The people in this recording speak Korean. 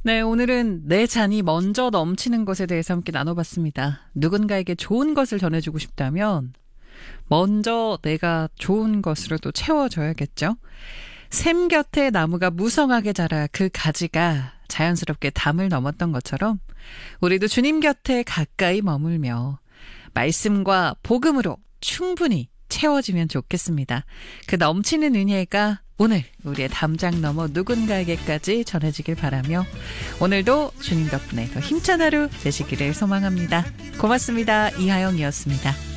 네, 오늘은 내 잔이 먼저 넘치는 것에 대해서 함께 나눠봤습니다. 누군가에게 좋은 것을 전해주고 싶다면 먼저 내가 좋은 것으로 또 채워줘야겠죠. 샘 곁에 나무가 무성하게 자라 그 가지가 자연스럽게 담을 넘었던 것처럼 우리도 주님 곁에 가까이 머물며 말씀과 복음으로 충분히 채워지면 좋겠습니다. 그 넘치는 은혜가 오늘 우리의 담장 넘어 누군가에게까지 전해지길 바라며 오늘도 주님 덕분에 더 힘찬 하루 되시기를 소망합니다. 고맙습니다. 이하영이었습니다.